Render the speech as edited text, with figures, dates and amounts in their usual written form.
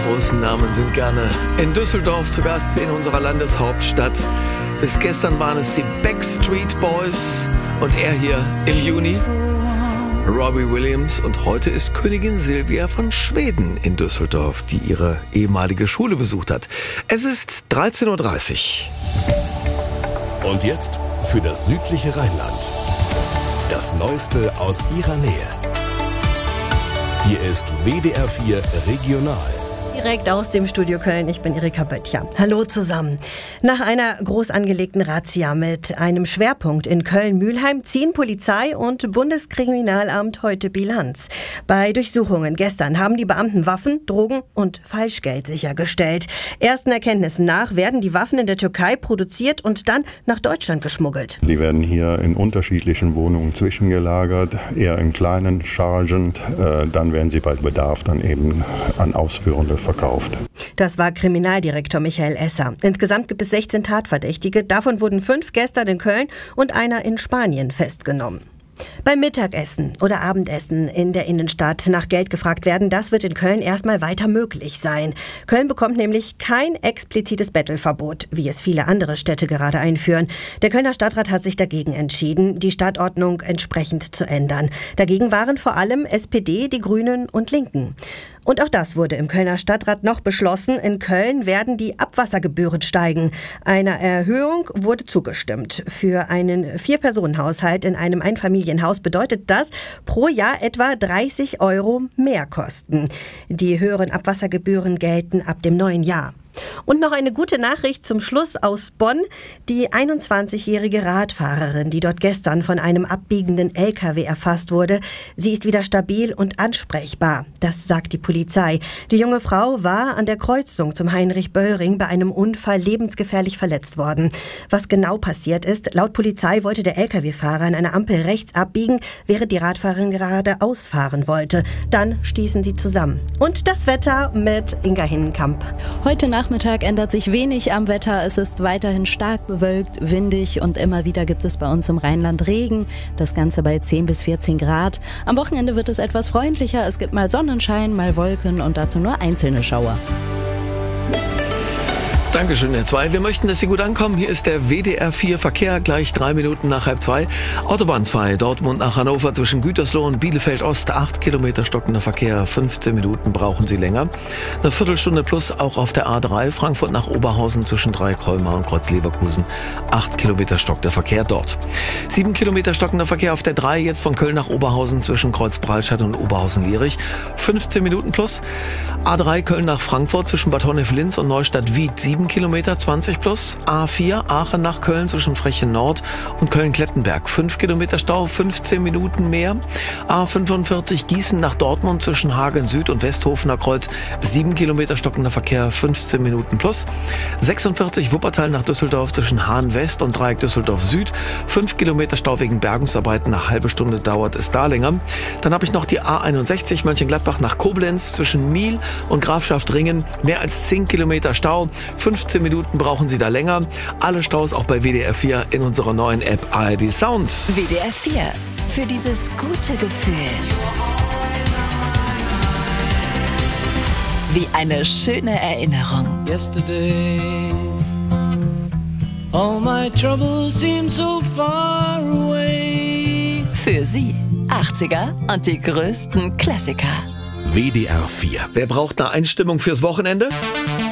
großen Namen sind gerne in Düsseldorf zu Gast in unserer Landeshauptstadt. Bis gestern waren es die Backstreet Boys und er hier im Juni, Robbie Williams. Und heute ist Königin Silvia von Schweden in Düsseldorf, die ihre ehemalige Schule besucht hat. Es ist 13.30 Uhr. Und jetzt für das südliche Rheinland. Das Neueste aus ihrer Nähe. Hier ist WDR 4 Regional. Direkt aus dem Studio Köln, ich bin Erika Böttcher. Hallo zusammen. Nach einer groß angelegten Razzia mit einem Schwerpunkt in Köln-Mülheim ziehen Polizei und Bundeskriminalamt heute Bilanz. Bei Durchsuchungen gestern haben die Beamten Waffen, Drogen und Falschgeld sichergestellt. Ersten Erkenntnissen nach werden die Waffen in der Türkei produziert und dann nach Deutschland geschmuggelt. Die werden hier in unterschiedlichen Wohnungen zwischengelagert, eher in kleinen Chargen. Dann werden sie bei Bedarf dann eben an Ausführende verkauft. Das war Kriminaldirektor Michael Esser. Insgesamt gibt es 16 Tatverdächtige. Davon wurden 5 gestern in Köln und einer in Spanien festgenommen. Beim Mittagessen oder Abendessen in der Innenstadt nach Geld gefragt werden, das wird in Köln erstmal weiter möglich sein. Köln bekommt nämlich kein explizites Bettelverbot, wie es viele andere Städte gerade einführen. Der Kölner Stadtrat hat sich dagegen entschieden, die Stadtordnung entsprechend zu ändern. Dagegen waren vor allem SPD, die Grünen und Linken. Und auch das wurde im Kölner Stadtrat noch beschlossen. In Köln werden die Abwassergebühren steigen. Einer Erhöhung wurde zugestimmt. Für einen 4-Personen-Haushalt in einem Einfamilienhaus bedeutet das pro Jahr etwa 30 € mehr Kosten. Die höheren Abwassergebühren gelten ab dem neuen Jahr. Und noch eine gute Nachricht zum Schluss aus Bonn. Die 21-jährige Radfahrerin, die dort gestern von einem abbiegenden LKW erfasst wurde, sie ist wieder stabil und ansprechbar. Das sagt die Polizei. Die junge Frau war an der Kreuzung zum Heinrich-Böllring bei einem Unfall lebensgefährlich verletzt worden. Was genau passiert ist, laut Polizei wollte der LKW-Fahrer an einer Ampel rechts abbiegen, während die Radfahrerin gerade ausfahren wollte. Dann stießen sie zusammen. Und das Wetter mit Inga Hinnenkamp. Heute Nachmittag ändert sich wenig am Wetter. Es ist weiterhin stark bewölkt, windig und immer wieder gibt es bei uns im Rheinland Regen. Das Ganze bei 10 bis 14 Grad. Am Wochenende wird es etwas freundlicher. Es gibt mal Sonnenschein, mal Wolken und dazu nur einzelne Schauer. Dankeschön, Herr 2. Wir möchten, dass Sie gut ankommen. Hier ist der WDR 4 Verkehr, gleich 3 Minuten nach 1:30. Autobahn 2, Dortmund nach Hannover zwischen Gütersloh und Bielefeld Ost, 8 Kilometer stockender Verkehr, 15 Minuten brauchen Sie länger. Eine Viertelstunde plus auch auf der A3, Frankfurt nach Oberhausen zwischen Dreieck-Holmar und Kreuz-Leverkusen, 8 Kilometer stockender Verkehr dort. 7 Kilometer stockender Verkehr auf der 3, jetzt von Köln nach Oberhausen zwischen Kreuz-Bralstadt und Oberhausen-Lierich, 15 Minuten plus. A3 Köln nach Frankfurt zwischen Bad Honnef-Linz und Neustadt-Wied, 7 Kilometer, 20 plus. A4 Aachen nach Köln zwischen Frechen Nord und Köln-Klettenberg, 5 Kilometer Stau, 15 Minuten mehr. A45 Gießen nach Dortmund zwischen Hagen Süd und Westhofener Kreuz, 7 Kilometer stockender Verkehr, 15 Minuten plus. 46 Wuppertal nach Düsseldorf zwischen Hahn West und Dreieck Düsseldorf Süd, 5 Kilometer Stau wegen Bergungsarbeiten, eine halbe Stunde dauert es da länger. Dann habe ich noch die A61 Mönchengladbach nach Koblenz zwischen Miel und Grafschaft Ringen, mehr als 10 Kilometer Stau, 15 Minuten brauchen Sie da länger. Alle Staus auch bei WDR 4 in unserer neuen App ARD Sounds. WDR 4, für dieses gute Gefühl. Wie eine schöne Erinnerung. Yesterday, all my troubles seem so far away. Für Sie 80er und die größten Klassiker. WDR 4. Wer braucht eine Einstimmung fürs Wochenende?